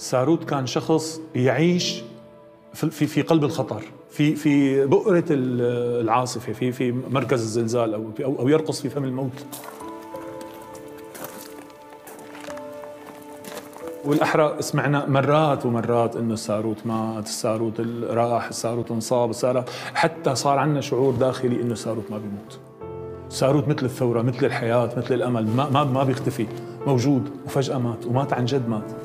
ساروت كان شخص يعيش في قلب الخطر، في بؤرة العاصفة، في مركز الزلزال أو يرقص في فم الموت. والأحرى سمعنا مرات ومرات إنه الساروت مات، الساروت راح، الساروت انصاب، حتى صار عندنا شعور داخلي إنه الساروت ما بيموت. الساروت مثل الثورة، مثل الحياة، مثل الأمل، ما بيختفي، موجود، وفجأة مات، ومات عن جد مات.